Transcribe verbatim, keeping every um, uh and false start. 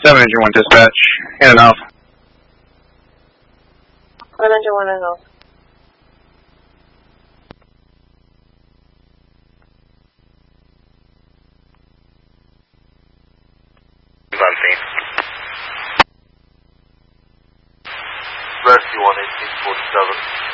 seven Engine one dispatch, in and out. one Engine one and off. Rescue one eighteen forty-seven.